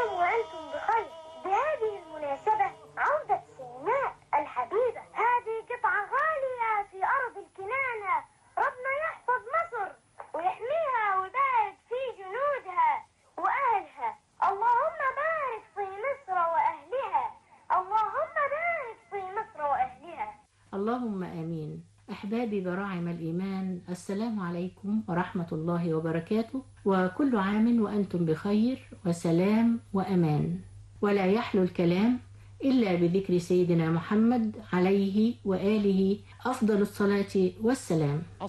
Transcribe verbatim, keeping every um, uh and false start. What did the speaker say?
عام وأنتم بخير. بهذه المناسبة عودة سيناء الحبيبة، هذه قطعة غالية في أرض الكنانة. ربنا يحفظ مصر ويحميها ويبارك في جنودها وأهلها. اللهم بارك في مصر وأهلها، اللهم بارك في مصر وأهلها. اللهم آمين. أحبابي براعم الإيمان، السلام عليكم ورحمة الله وبركاته، وكل عام وأنتم بخير وسلام وأمان. ولا يحلو الكلام إلا بذكر سيدنا محمد عليه وآله أفضل الصلاة والسلام.